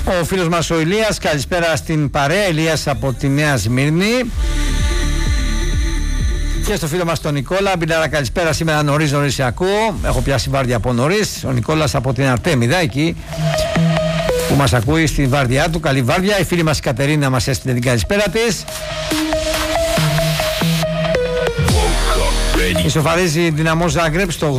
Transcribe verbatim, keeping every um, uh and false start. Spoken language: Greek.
Ο φίλος μας ο Ηλίας, καλησπέρα στην παρέα. Ηλίας από τη Νέα Σμύρνη. Και στο φίλο μας τον Νικόλα, Μπινάρα, καλησπέρα. Σήμερα νωρίς νωρίς σε ακούω. Έχω πιάσει βάρδια από νωρίς. Ο Νικόλας από την Αρτέμιδα εκεί που μας ακούει στη βάρδιά του. Καλή βάρδια. Η φίλη μας η Κατερίνα μας έστειλε την καλησπέρα της. Ισοφαρίζει Δυναμό Ζάγκρεπ στο